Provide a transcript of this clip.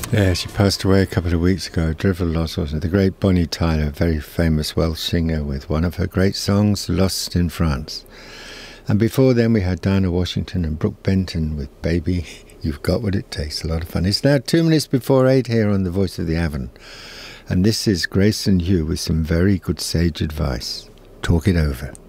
Yeah, she passed away a couple of weeks ago. Dreadful loss, wasn't it? The great Bonnie Tyler, very famous Welsh singer with one of her great songs, Lost in France. And before then we had Dinah Washington and Brooke Benton with Baby, You've Got What It Takes. A lot of fun. It's now 2 minutes before 8 here on The Voice of the Avon. And this is Grace and Hugh with some very good sage advice. Talk it over.